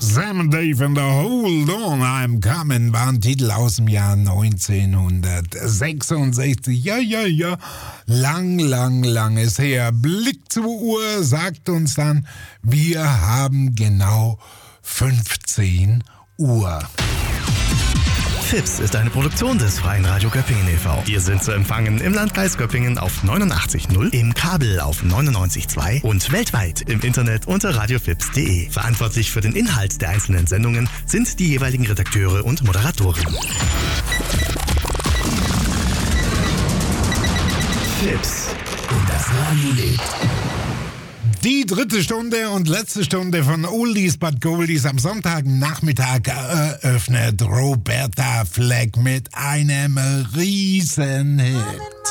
Sam and Dave and the Hold On, I'm Coming war ein Titel aus dem Jahr 1966. Ja. Lang ist her. Blick zur Uhr sagt uns dann, wir haben genau 15 Uhr. FIPS ist eine Produktion des Freien Radio Göppingen e.V. Wir sind zu empfangen im Landkreis Göppingen auf 89.0, im Kabel auf 99.2 und weltweit im Internet unter radiofips.de. Verantwortlich für den Inhalt der einzelnen Sendungen sind die jeweiligen Redakteure und Moderatoren. FIPS und das Radio lebt. Die dritte Stunde und letzte Stunde von Oldies but Goldies am Sonntagnachmittag eröffnet Roberta Fleck mit einem Riesenhit.